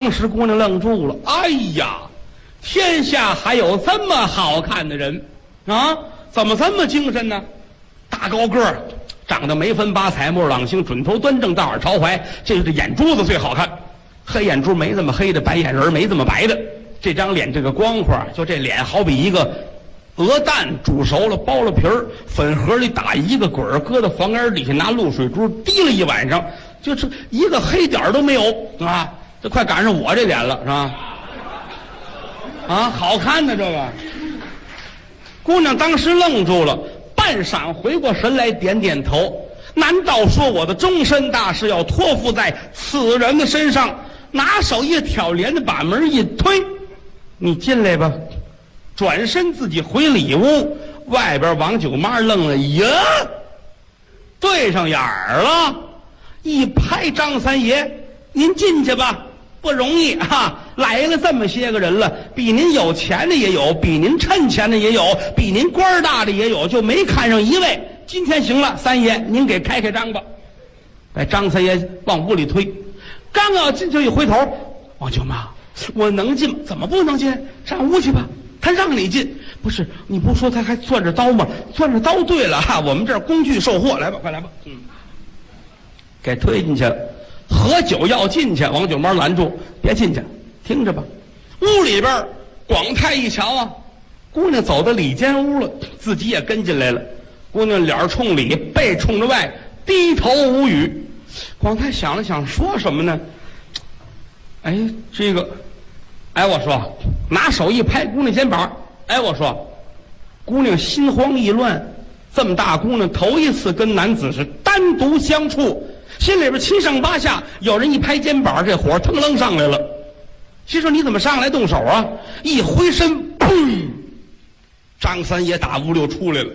当时姑娘愣住了，哎呀，天下还有这么好看的人啊？怎么这么精神呢？大高个儿，长得眉分八彩，目朗星，准头端正，大耳朝怀，这眼珠子最好看，黑眼珠没这么黑的，白眼仁没这么白的，这张脸这个光滑，就这脸好比一个鹅蛋煮熟了剥了皮儿，粉盒里打一个滚儿，搁到房檐底下拿露水珠滴了一晚上，就是一个黑点都没有啊！这快赶上我这脸了，是吧？啊，好看呢，这个姑娘当时愣住了，半晌回过神来，点点头。难道说我的终身大事要托付在此人的身上？拿手一挑帘子，把门一推：“你进来吧。”转身自己回里屋，外边王九妈愣了，呀，对上眼儿了，一拍张三爷：“您进去吧，不容易啊！来了这么些个人了，比您有钱的也有，比您趁钱的也有，比您官大的也有，就没看上一位。今天行了，三爷您给开开张吧。”把张三爷往屋里推，刚要进去一回头，王九妈，我能进吗？怎么不能进？上屋去吧。他让你进，不是你不说他还攥着刀吗？攥着刀，对了哈，我们这儿工具售货，来吧，快来吧，给推进去了。喝酒要进去，王九妈拦住，别进去，听着吧。屋里边广太一瞧啊，姑娘走到里间屋了，自己也跟进来了。姑娘脸冲里，背冲着外，低头无语。广太想了想，说什么呢？哎，这个。哎，我说，拿手一拍姑娘肩膀。哎，我说，姑娘心慌意乱，这么大姑娘头一次跟男子是单独相处，心里边七上八下。有人一拍肩膀，这火腾楞上来了。心说你怎么上来动手啊？一挥身，砰！张三爷打屋溜出来了。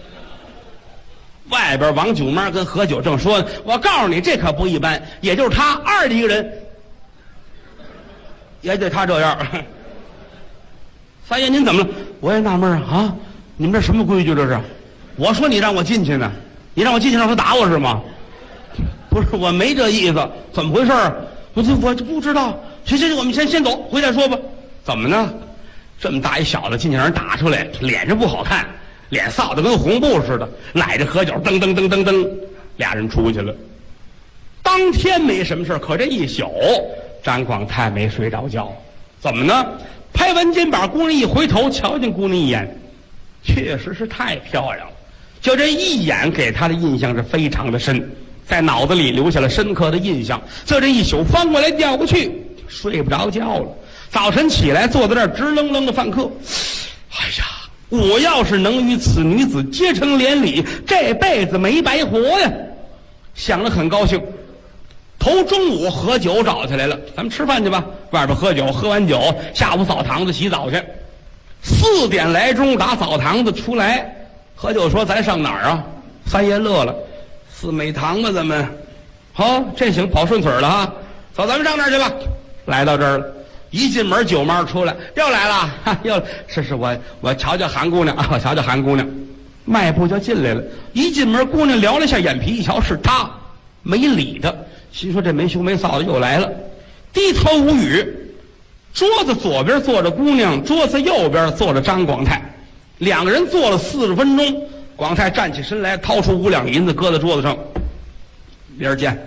外边王九妈跟何九正说呢，我告诉你，这可不一般，也就是他二的一个人。也得他这样。三爷您怎么了？我也纳闷啊，你们这什么规矩这是？我说你让我进去呢，你让我进去让他打我是吗？不是，我没这意思。怎么回事？我就不知道。行，我们先走，回来说吧。怎么呢？这么大一小子进去让人打出来，脸上不好看，脸臊得跟红布似的，赖着喝酒，噔噔噔噔噔，俩人出去了。当天没什么事，可这一宿张广太没睡着觉。怎么呢？拍完肩膀，姑娘一回头瞧见姑娘一眼，确实是太漂亮了，就这一眼给他的印象是非常的深，在脑子里留下了深刻的印象。就这一宿翻过来调过去，睡不着觉了。早晨起来坐在那儿直愣愣的犯课。哎呀，我要是能与此女子结成连理，这辈子没白活呀！想了很高兴。头中午喝酒找起来了，咱们吃饭去吧，外边喝酒，喝完酒下午澡堂子洗澡去。4点来钟打澡堂子出来，何九说咱上哪儿啊？三爷乐了，四美堂吧，咱们好，这行跑顺腿了哈，走，咱们上那儿去吧。来到这儿了，一进门九妈出来，又来了，又是我瞧瞧韩姑娘啊，我瞧瞧韩姑娘，迈步就进来了。一进门，姑娘撩了一下眼皮，一瞧是他，没理他。心说这没羞没臊的又来了，低头无语。桌子左边坐着姑娘，桌子右边坐着张广太，两个人坐了40分钟。广太站起身来，掏出5两银子搁在桌子上，明儿见。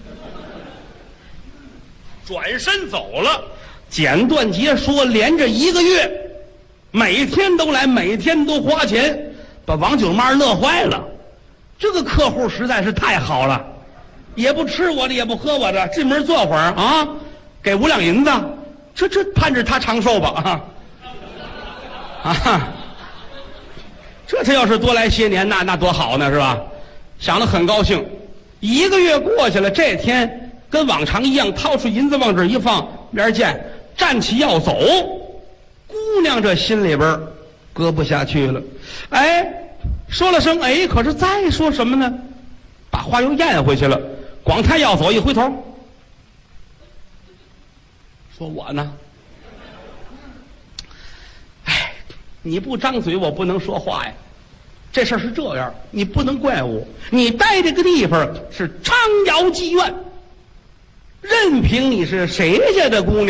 转身走了。简短截说，连着1个月，每天都来，每天都花钱，把王九妈乐坏了。这个客户实在是太好了。也不吃我的，也不喝我的，进门坐会儿啊，给5两银子，这盼着他长寿吧啊！这他要是多来些年，那多好呢，是吧？想得很高兴。1个月过去了，这天跟往常一样，掏出银子往这一放，明儿见，站起要走。姑娘这心里边搁不下去了，哎，说了声哎，可是再说什么呢？把话又咽回去了。广太要走，一回头说我呢，哎，你不张嘴我不能说话呀，这事儿是这样，你不能怪我，你待这个地方是昌瑶妓院，任凭你是谁家的姑娘